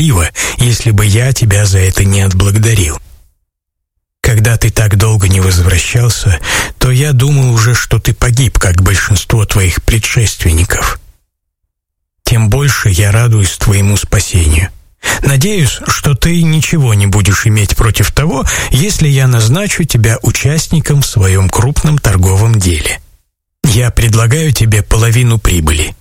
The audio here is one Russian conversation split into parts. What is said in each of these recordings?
несправедливо, если бы я тебя за это не отблагодарил. Когда ты так долго не возвращался, то я думал уже, что ты погиб, как большинство твоих предшественников. Тем больше я радуюсь твоему спасению. Надеюсь, что ты ничего не будешь иметь против того, если я назначу тебя участником в своем крупном торговом деле. Я предлагаю тебе половину прибыли».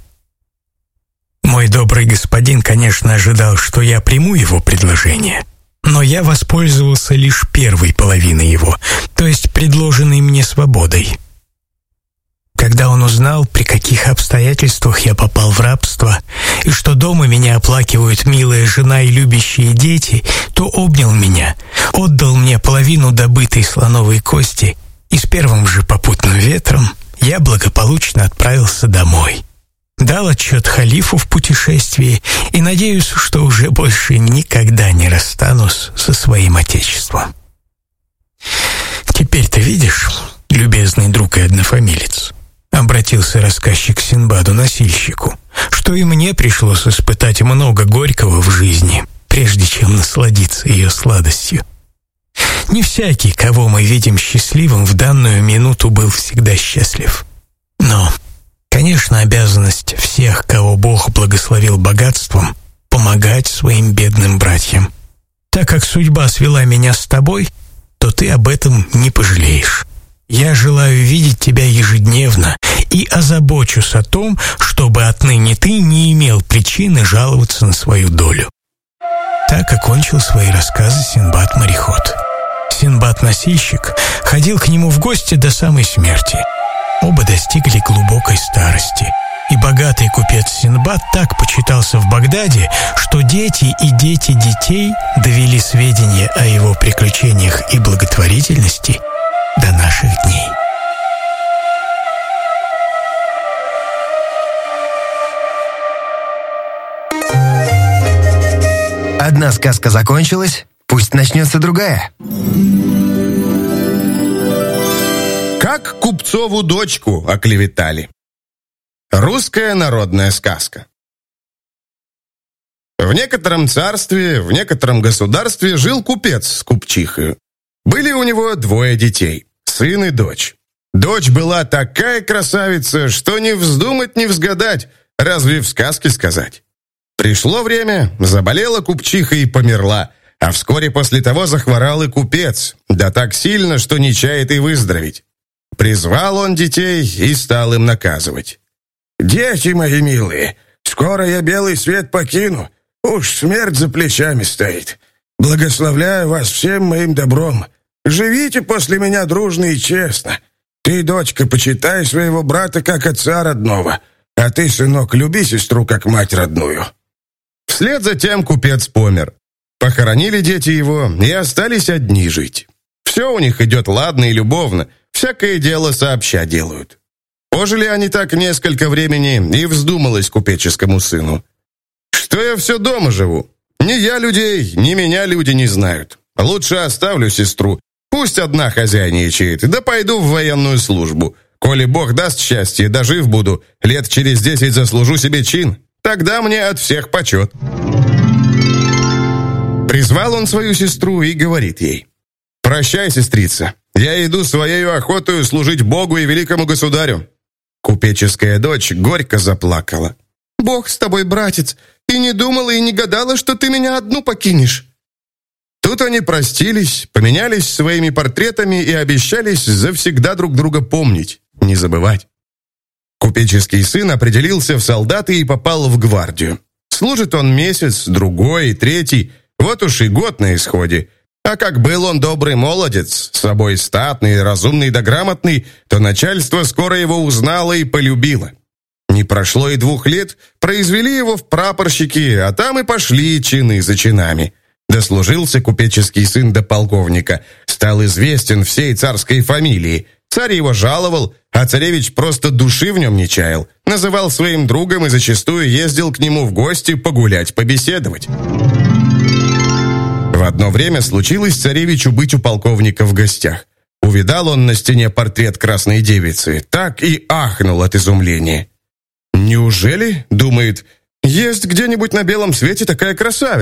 Мой добрый господин, конечно, ожидал, что я приму его предложение, но я воспользовался лишь первой половиной его, то есть предложенной мне свободой. Когда он узнал, при каких обстоятельствах я попал в рабство, и что дома меня оплакивают милая жена и любящие дети, то обнял меня, отдал мне половину добытой слоновой кости, и с первым же попутным ветром я благополучно отправился домой. Дал отчет халифу в путешествии и надеюсь, что уже больше никогда не расстанусь со своим отечеством. «Теперь ты видишь, любезный друг и однофамилец», — обратился рассказчик к Синдбаду-носильщику, «что и мне пришлось испытать много горького в жизни, прежде чем насладиться ее сладостью. Не всякий, кого мы видим счастливым, в данную минуту был всегда счастлив. Но, конечно, обязанность всех, кого Бог благословил богатством, помогать своим бедным братьям. Так как судьба свела меня с тобой, то ты об этом не пожалеешь. Я желаю видеть тебя ежедневно и озабочусь о том, чтобы отныне ты не имел причины жаловаться на свою долю». Так окончил свои рассказы Синдбад-мореход. Синдбад-носильщик ходил к нему в гости до самой смерти. Оба достигли глубокой старости, и богатый купец Синдбад так почитался в Багдаде, что дети и дети детей довели сведения о его приключениях и благотворительности до наших дней. Одна сказка закончилась, пусть начнется другая. Как купцову дочку оклеветали. Русская народная сказка. В некотором царстве, в некотором государстве жил купец с купчихою. Были у него двое детей, сын и дочь. Дочь была такая красавица, что не вздумать, не взгадать, разве в сказке сказать. Пришло время, заболела купчиха и померла, а вскоре после того захворал и купец, да так сильно, что не чает и выздороветь. Призвал он детей и стал им наказывать. «Дети мои милые, скоро я белый свет покину, уж смерть за плечами стоит. Благословляю вас всем моим добром. Живите после меня дружно и честно. Ты, дочка, почитай своего брата как отца родного, а ты, сынок, люби сестру как мать родную». Вслед за тем купец помер. Похоронили дети его и остались одни жить. Все у них идет ладно и любовно, всякое дело сообща делают. Пожили они так несколько времени, и вздумалось купеческому сыну: «Что я все дома живу? Ни я людей, ни меня люди не знают. Лучше оставлю сестру, пусть одна хозяйничает, да пойду в военную службу. Коли Бог даст счастье, дожив буду, лет через 10 заслужу себе чин, тогда мне от всех почет». Призвал он свою сестру и говорит ей: «Прощай, сестрица, я иду своею охотою служить Богу и великому государю». Купеческая дочь горько заплакала. «Бог с тобой, братец, и не думала, и не гадала, что ты меня одну покинешь». Тут они простились, поменялись своими портретами и обещались завсегда друг друга помнить, не забывать. Купеческий сын определился в солдаты и попал в гвардию. Служит он месяц, другой, третий, вот уж и год на исходе. А как был он добрый молодец, с собой статный, разумный да грамотный, то начальство скоро его узнало и полюбило. Не прошло и 2 лет, произвели его в прапорщики, а там и пошли чины за чинами. Дослужился купеческий сын до полковника, стал известен всей царской фамилии. Царь его жаловал, а царевич просто души в нем не чаял. Называл своим другом и зачастую ездил к нему в гости погулять, побеседовать. В одно время случилось царевичу быть у полковника в гостях. Увидал он на стене портрет красной девицы, так и ахнул от изумления. «Неужели, — думает, — есть где-нибудь на белом свете такая красавица?»